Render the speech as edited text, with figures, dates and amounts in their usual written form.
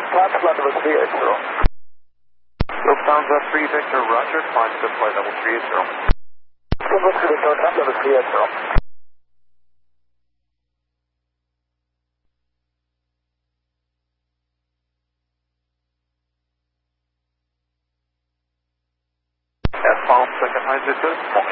Flight level 380. Lufthansa 3 Victor Roger, climb to flight level 380. Lufthansa 3 Victor, flight level 380. S-bound second high Victor.